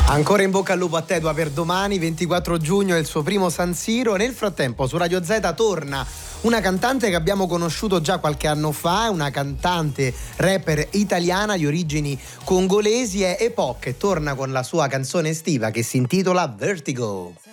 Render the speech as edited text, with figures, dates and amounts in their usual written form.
Ancora in bocca al lupo a Tedua per domani, 24 giugno è il suo primo San Siro. Nel frattempo su Radio Z torna una cantante che abbiamo conosciuto già qualche anno fa, una cantante rapper italiana di origini congolesi, è Epoch, e torna con la sua canzone estiva che si intitola Vertigo.